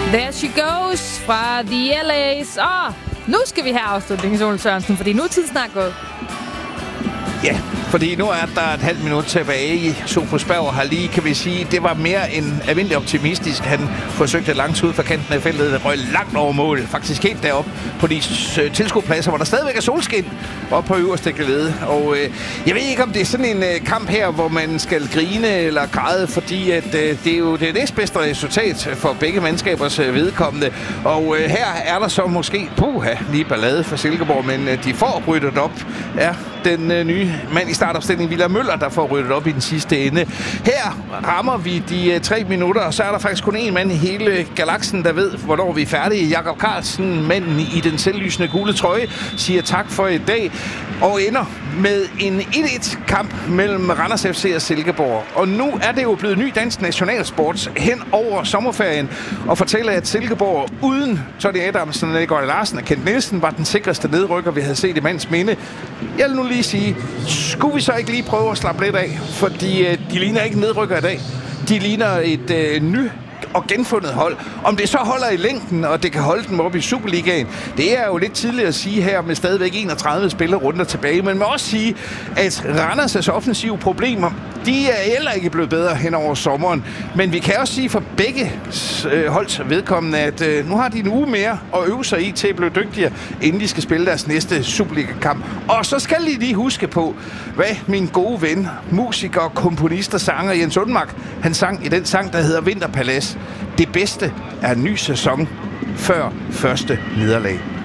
There she goes fra The LA's. Nu skal vi have afslutningen, Ole Sørensen, fordi nu er tiden snart gået. Ja, fordi nu er der et halvt minut tilbage. Sofus Berg har lige, kan vi sige, det var mere end almindelig optimistisk. Han forsøgte langt ud fra kanten af feltet, røg langt over mål. Faktisk helt deroppe på de tilskuerpladser, hvor der stadigvæk er solskin op på øverste gelede. Og jeg ved ikke, om det er sådan en kamp her, hvor man skal grine eller græde, fordi at, det er jo det næstbedste resultat for begge mandskabers vedkommende. Og her er der så måske lige ballade for Silkeborg, men de får ryddet op. Ja, den nye mand i startopstillingen, William Møller, der får ryddet op i den sidste ende. Her rammer vi de 3 minutter, og så er der faktisk kun én mand i hele galaksen, der ved, hvornår vi er færdige. Jakob Carlsen, manden i den selvlysende gule trøje, siger tak for i dag, og ender med en 1-1-kamp mellem Randers FC og Silkeborg. Og nu er det jo blevet ny dansk nationalsport hen over sommerferien, og fortæller, at Silkeborg uden Tony Adamsen, Nikolaj Larsen og Kent Nielsen var den sikreste nedrykker, vi havde set i mands minde. Jeg vil nu lige sige, skulle vi så ikke lige prøve at slappe lidt af? Fordi de ligner ikke nedrykker i dag. De ligner et og genfundet hold. Om det så holder i længden, og det kan holde dem op i Superligaen, det er jo lidt tidligt at sige her med stadigvæk 31 spillerunder tilbage. Men man må også sige, at Randers' offensive problemer, de er heller ikke blevet bedre hen over sommeren. Men vi kan også sige for begge holds vedkommende, at nu har de en uge mere at øve sig i til at blive dygtigere, inden de skal spille deres næste Superliga-kamp. Og så skal de lige huske på, hvad min gode ven, musiker, komponist og sanger Jens Undmark, han sang i den sang, der hedder Vinterpalads. Det bedste er en ny sæson før første nederlag.